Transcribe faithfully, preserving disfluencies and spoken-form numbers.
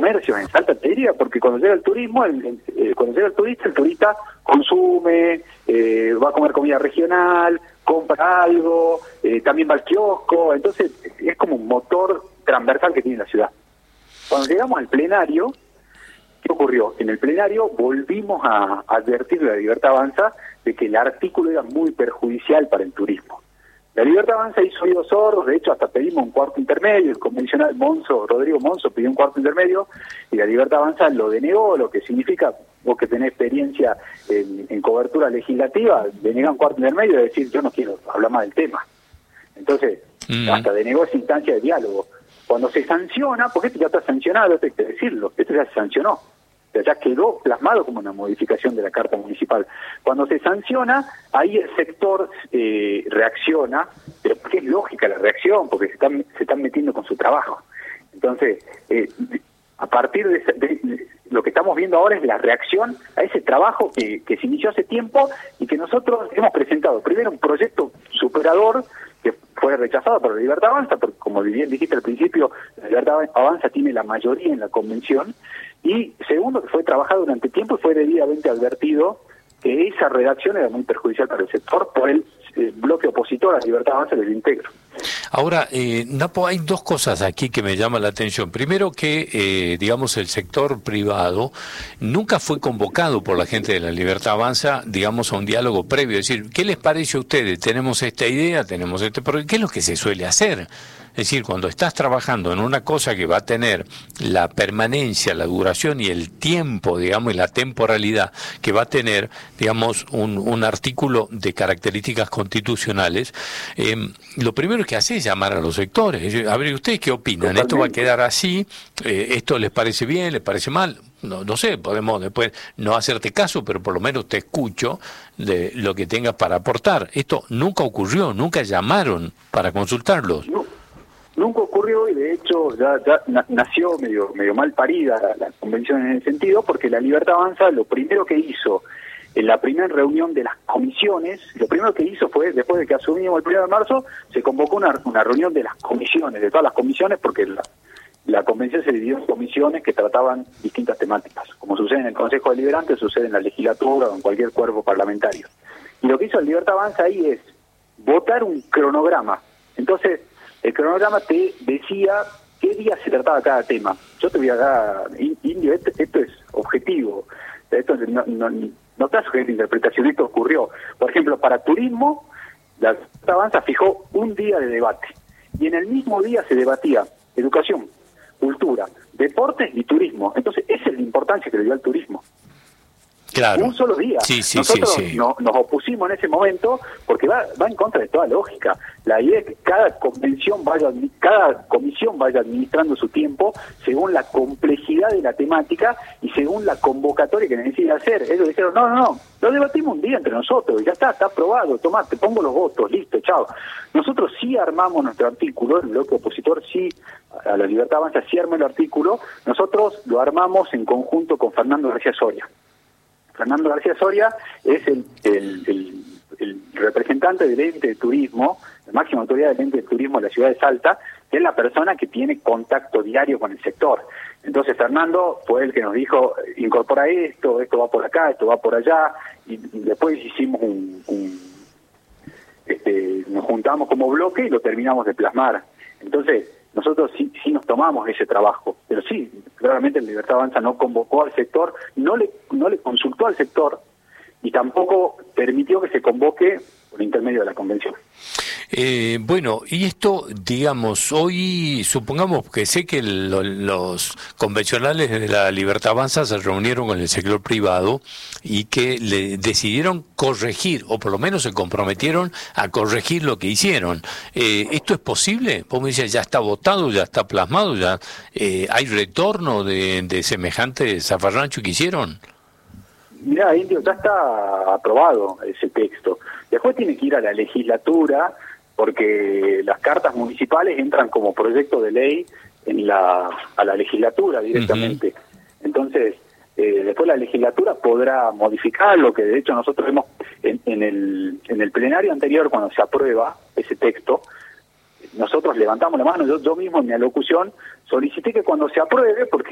comercios en Salta, te diría, porque cuando llega el turismo, el, el, eh, cuando llega el turista, el turista consume, eh, va a comer comida regional, compra algo, eh, también va al kiosco, entonces es como un motor transversal que tiene la ciudad. Cuando llegamos al plenario, ¿qué ocurrió? En el plenario volvimos a advertir a La Libertad Avanza de que el artículo era muy perjudicial para el turismo. La Libertad Avanza hizo oídos sordos, de hecho hasta pedimos un cuarto intermedio, el convencional Monzo, Rodrigo Monzo pidió un cuarto intermedio y la Libertad Avanza lo denegó, lo que significa, vos que tenés experiencia en, en cobertura legislativa, denegar un cuarto intermedio es decir, yo no quiero hablar más del tema. Entonces, mm. hasta denegó esa instancia de diálogo. Cuando se sanciona, porque esto ya está sancionado, esto hay que decirlo, esto ya se sancionó, ya quedó plasmado como una modificación de la Carta Municipal. Cuando se sanciona, ahí el sector eh, reacciona, pero porque es lógica la reacción, porque se están, se están metiendo con su trabajo. Entonces, eh, a partir de, de, de lo que estamos viendo ahora es la reacción a ese trabajo que, que se inició hace tiempo y que nosotros hemos presentado. Primero, un proyecto superador que fue rechazado por la Libertad Avanza, porque como bien dijiste al principio, la Libertad Avanza tiene la mayoría en la convención, y segundo, que fue trabajado durante tiempo y fue debidamente advertido que esa redacción era muy perjudicial para el sector por el eh, bloque opositor a la Libertad Avanza del Integro. Ahora, eh, Napo, hay dos cosas aquí que me llaman la atención. Primero que, eh, digamos, el sector privado nunca fue convocado por la gente de la Libertad Avanza, digamos, a un diálogo previo. Es decir, ¿qué les parece a ustedes? Tenemos esta idea, tenemos este proyecto. ¿Qué es lo que se suele hacer? Es decir, cuando estás trabajando en una cosa que va a tener la permanencia, la duración y el tiempo, digamos, y la temporalidad que va a tener, digamos, un, un artículo de características constitucionales, eh, lo primero que hace es llamar a los sectores. Es decir, a ver, ¿ustedes qué opinan? ¿Esto va a quedar así? Eh, ¿Esto les parece bien? ¿Les parece mal? No, no sé, podemos después no hacerte caso, pero por lo menos te escucho de lo que tengas para aportar. Esto nunca ocurrió, nunca llamaron para consultarlos. No. Nunca ocurrió y de hecho ya, ya nació medio medio mal parida la, la convención en ese sentido, porque la Libertad Avanza lo primero que hizo en la primera reunión de las comisiones, lo primero que hizo fue, después de que asumimos el primero de marzo, se convocó una, una reunión de las comisiones, de todas las comisiones, porque la, la convención se dividió en comisiones que trataban distintas temáticas, como sucede en el Consejo Deliberante, sucede en la legislatura o en cualquier cuerpo parlamentario. Y lo que hizo la Libertad Avanza ahí es votar un cronograma. Entonces, el cronograma te decía qué día se trataba cada tema. Yo te voy a dar, Indio, esto, esto es objetivo, esto no, no, no está sujeto a interpretación, esto ocurrió. Por ejemplo, para turismo, la Avanza fijó un día de debate, y en el mismo día se debatía educación, cultura, deportes y turismo. Entonces, esa es la importancia que le dio al turismo. Claro. Un solo día. Sí, sí, Nosotros sí, sí. No, nos opusimos en ese momento porque va, va en contra de toda lógica. La idea es que cada convención vaya, cada comisión vaya administrando su tiempo según la complejidad de la temática y según la convocatoria que necesita hacer. Ellos dijeron, no, no, no, lo debatimos un día entre nosotros, ya está, está aprobado, tomá, te pongo los votos, listo, chao. Nosotros sí armamos nuestro artículo, el bloque opositor sí, a la Libertad Avanza sí armó el artículo, nosotros lo armamos en conjunto con Fernando García Soria. Fernando García Soria es el, el, el, el representante del ente de turismo, la máxima autoridad del ente de turismo de la ciudad de Salta, que es la persona que tiene contacto diario con el sector. Entonces Fernando fue el que nos dijo, incorpora esto, esto va por acá, esto va por allá, y, y después hicimos un, un este, nos juntamos como bloque y lo terminamos de plasmar. Entonces, nosotros sí, sí nos tomamos ese trabajo, pero sí, claramente la Libertad Avanza no convocó al sector, no le no le consultó al sector y tampoco permitió que se convoque por intermedio de la convención. Eh, bueno, y esto, digamos, hoy supongamos que sé que lo, los convencionales de la Libertad Avanza se reunieron con el sector privado y que le decidieron corregir, o por lo menos se comprometieron a corregir lo que hicieron. Eh, ¿Esto es posible? Vos me decís, ya está votado, ya está plasmado, ya eh, hay retorno de, de semejante zafarrancho que hicieron. Mirá, Indio, ya está aprobado ese texto. Después tiene que ir a la legislatura, porque las cartas municipales entran como proyecto de ley en la a la legislatura directamente. Uh-huh. Entonces, eh, después la legislatura podrá modificar lo que de hecho nosotros hemos en, en el en el plenario anterior, cuando se aprueba ese texto, nosotros levantamos la mano, yo, yo mismo en mi alocución solicité que cuando se apruebe, porque